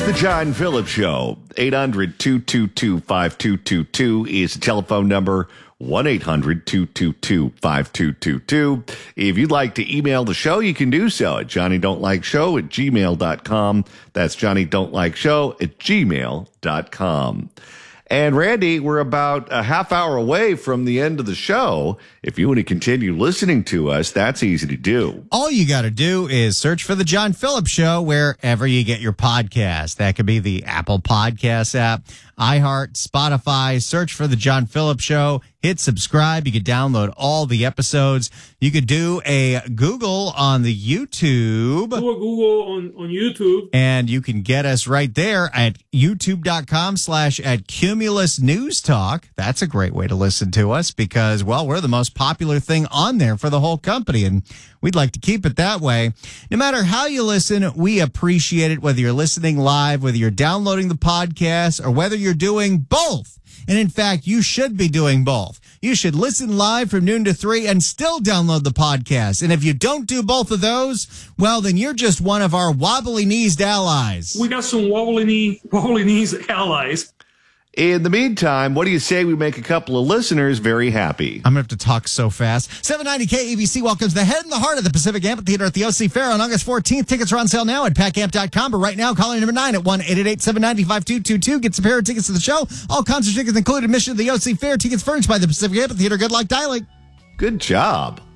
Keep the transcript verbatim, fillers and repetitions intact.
The John Phillips Show. eight hundred, two two two, five two two two is the telephone number. one eight hundred, two two two, five two two two. If you'd like to email the show, you can do so at johnny don't like show at gmail dot com. That's johnny don't like show at gmail dot com. And Randy, we're about a half hour away from the end of the show. If you want to continue listening to us, that's easy to do. All you got to do is search for The John Phillips Show wherever you get your podcast. That could be the Apple Podcasts app, iHeart, Spotify. Search for The John Phillips Show. Hit subscribe. You could download all the episodes. You could do a Google on the YouTube. Do a Google on, on YouTube. And you can get us right there at youtube.com slash at Cumulus News Talk. That's a great way to listen to us because, well, we're the most popular thing on there for the whole company, and we'd like to keep it that way. No matter how you listen, we appreciate it, whether you're listening live, whether you're downloading the podcast, or whether you're doing both. And in fact, you should be doing both. You should listen live from noon to three and still download the podcast. And if you don't do both of those, well, then you're just one of our wobbly-kneesed allies. We got some wobbly knee, wobbly knees allies. In the meantime, what do you say we make a couple of listeners very happy? I'm going to have to talk so fast. seven ninety K A B C welcomes the head and the heart of the Pacific Amphitheater at the O C Fair on August fourteenth. Tickets are on sale now at pack amp dot com. But right now, calling number nine at one eight eight eight, seven nine zero, five two two two. Get some pair of tickets to the show. All concert tickets include admission to the O C Fair. Tickets furnished by the Pacific Amphitheater. Good luck dialing. Good job.